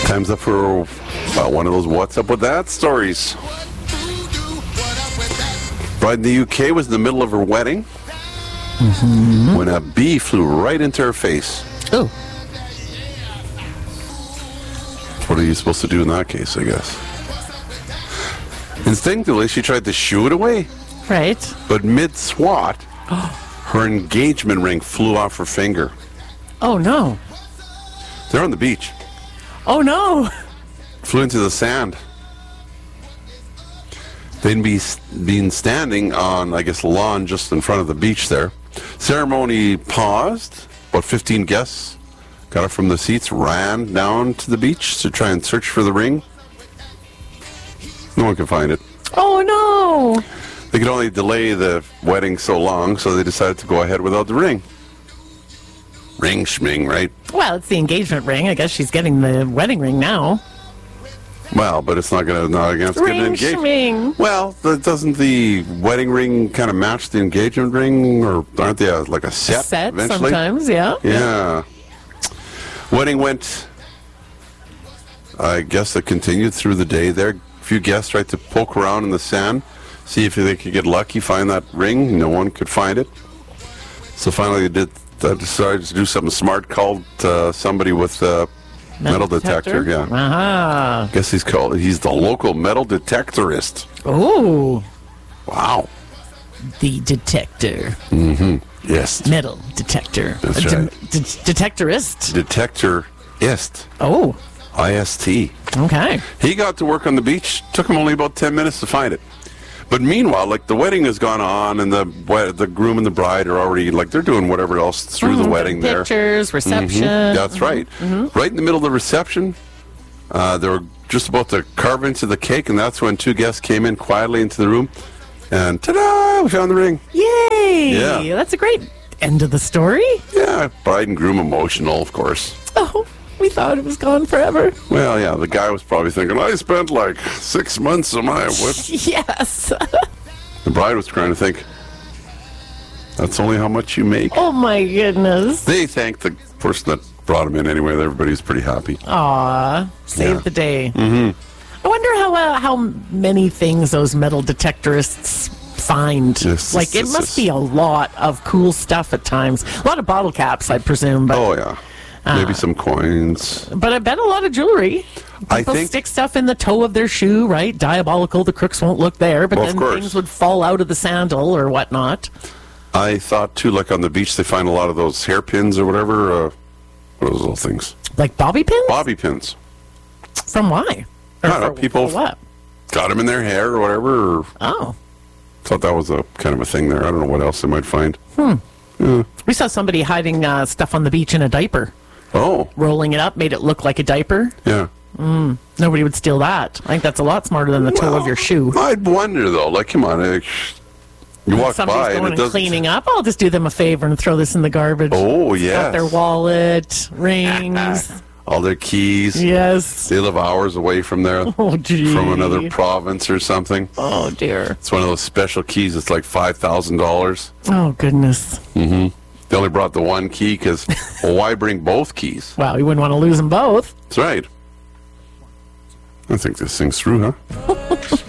Time's up for one of those What's Up With That stories. Bride in the UK was in the middle of her wedding when a bee flew right into her face. Oh. What are you supposed to do in that case, I guess? Instinctively, she tried to shoo it away. Right. But mid-swat, her engagement ring flew off her finger. Oh, no. They're on the beach. Oh, no. Flew into the sand. They'd been standing on, I guess, the lawn just in front of the beach there. Ceremony paused. About 15 guests got up from the seats, ran down to the beach to try and search for the ring. No one could find it. Oh, no. They could only delay the wedding so long, so they decided to go ahead without the ring. Ring schming, right? Well, it's the engagement ring. I guess she's getting the wedding ring now. Well, but it's not going to get engaged. Schming. Well, doesn't the wedding ring kind of match the engagement ring, or aren't they like a set? A set eventually? sometimes, yeah. Yeah. Wedding went. I guess it continued through the day. There, a few guests tried to poke around in the sand, see if they could get lucky, find that ring. No one could find it. So finally, they decided to do something smart. Called somebody with a metal detector. Yeah. Uh-huh. Guess he's the local metal detectorist. Oh. Wow. The detector. Yes. Metal detector. That's right. Detectorist. Detectorist. Oh. IST. Okay. He got to work on the beach. Took him only about 10 minutes to find it. But meanwhile, like, the wedding has gone on, and the groom and the bride are already, like, they're doing whatever else through the wedding there. Pictures, reception. That's right. Right in the middle of the reception, they were just about to carve into the cake, and that's when two guests came in quietly into the room, and ta-da! We found the ring. Yay! Yeah. That's a great end of the story. Yeah, bride and groom emotional, of course. Oh, we thought it was gone forever. Well, yeah, the guy was probably thinking, I spent like 6 months of my whip. Yes. The bride was trying to think, that's only how much you make. Oh, my goodness. They thanked the person that brought him in anyway. Everybody's pretty happy. Aw, saved the day. Mm-hmm. I wonder how many things those metal detectorists find. Like, it must be a lot of cool stuff at times. A lot of bottle caps, I presume. But, oh, yeah. Maybe some coins. But I bet a lot of jewelry. People stick stuff in the toe of their shoe, right? Diabolical, the crooks won't look there, but then things would fall out of the sandal or whatnot. I thought, too, like on the beach, they find a lot of those hairpins or whatever. What are those little things? Like bobby pins? Bobby pins. From why? I don't know. People for what? Got them in their hair or whatever. Oh. Thought that was a kind of a thing there. I don't know what else they might find. Yeah. We saw somebody hiding stuff on the beach in a diaper. Oh. Rolling it up, made it look like a diaper. Yeah. Nobody would steal that. I think that's a lot smarter than the toe of your shoe. I'd wonder, though. Like, come on. You walk by and it doesn't... cleaning up. I'll just do them a favor and throw this in the garbage. Oh, yeah. Got their wallet, rings. All their keys. Yes. They live hours away from there. Oh, gee. From another province or something. Oh, dear. It's one of those special keys. It's like $5,000. Oh, goodness. Mm-hmm. They only brought the one key because, well, why bring both keys? Well, you wouldn't want to lose them both. That's right. I think this thing's through, huh?